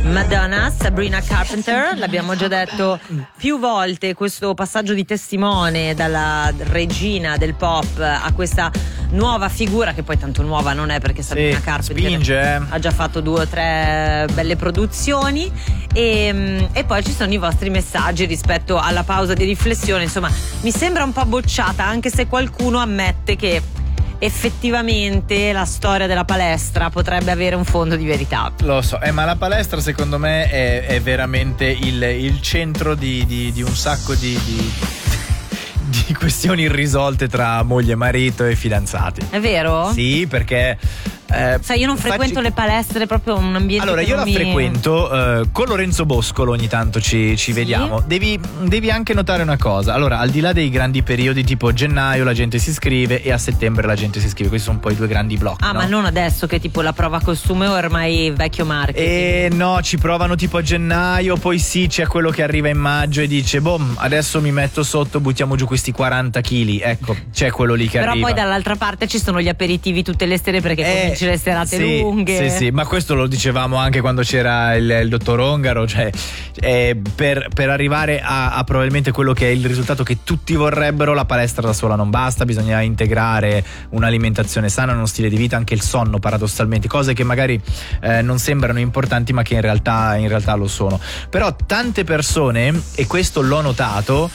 Madonna, Sabrina Carpenter, l'abbiamo già detto più volte, questo passaggio di testimone dalla regina del pop a questa nuova figura, che poi tanto nuova non è perché Sabrina Carpenter spinge. Ha già fatto 2 o 3 belle produzioni e poi ci sono i vostri messaggi rispetto alla pausa di riflessione. Insomma, mi sembra un po' bocciata, anche se qualcuno ammette che effettivamente la storia della palestra potrebbe avere un fondo di verità. Lo so, ma la palestra secondo me è veramente il centro di un sacco di questioni irrisolte tra moglie e marito e fidanzati. È vero? Sì, perché sai, io non frequento le palestre, proprio un ambiente. Allora, io la frequento con Lorenzo Boscolo, ogni tanto ci vediamo. Devi anche notare una cosa. Allora, al di là dei grandi periodi tipo gennaio la gente si iscrive e a settembre la gente si iscrive. Questi sono poi i 2 grandi blocchi. Ah, no? Ma non adesso che tipo la prova costume è ormai vecchio marketing. No, ci provano tipo a gennaio, poi sì, c'è quello che arriva in maggio e dice adesso mi metto sotto, buttiamo giù questi 40 kg. Ecco, c'è quello lì che Però arriva. Però poi dall'altra parte ci sono gli aperitivi tutte le sere, perché le serate lunghe. Sì, ma questo lo dicevamo anche quando c'era il dottor Ongaro, cioè per arrivare a probabilmente quello che è il risultato che tutti vorrebbero, la palestra da sola non basta, bisogna integrare un'alimentazione sana, uno stile di vita, anche il sonno, paradossalmente, cose che magari non sembrano importanti ma che in realtà lo sono. Però tante persone, e questo l'ho notato,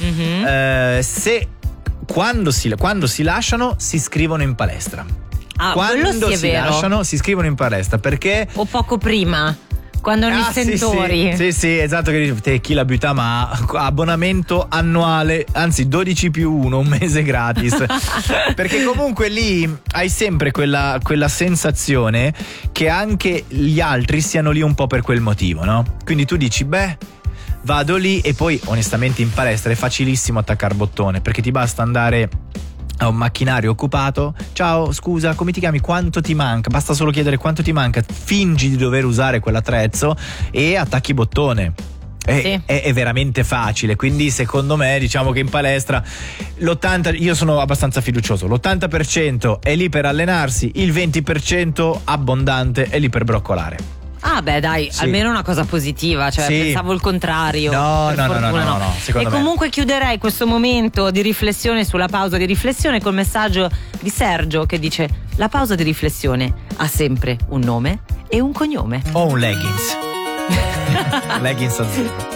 quando si lasciano si iscrivono in palestra. Quando si lasciano si iscrivono in palestra, perché o poco prima, quando hanno i sentori. Sì, esatto, che te chi la butta, ma abbonamento annuale, anzi 12+1, un mese gratis. Perché comunque lì hai sempre quella sensazione che anche gli altri siano lì un po' per quel motivo, no? Quindi tu dici vado lì, e poi onestamente in palestra è facilissimo attaccare bottone, perché ti basta andare a un macchinario occupato. Ciao, scusa, come ti chiami? Quanto ti manca? Basta solo chiedere quanto ti manca, fingi di dover usare quell'attrezzo e attacchi bottone. È veramente facile. Quindi secondo me, diciamo che in palestra io sono abbastanza fiducioso, l'80% è lì per allenarsi, il 20% abbondante è lì per broccolare. Ah beh, dai, almeno una cosa positiva, cioè pensavo il contrario. No, secondo me. E comunque chiuderei questo momento di riflessione sulla pausa di riflessione col messaggio di Sergio che dice: la pausa di riflessione ha sempre un nome e un cognome. O un leggings. Leggings azzurro.